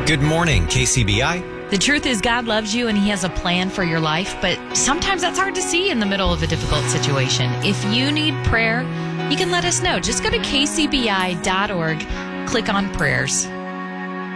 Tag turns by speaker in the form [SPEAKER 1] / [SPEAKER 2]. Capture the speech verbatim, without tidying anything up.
[SPEAKER 1] Good morning, K C B I.
[SPEAKER 2] The truth is God loves you and he has a plan for your life, but sometimes that's hard to see in the middle of a difficult situation. If you need prayer, you can let us know. Just go to k c b i dot org, click on prayers.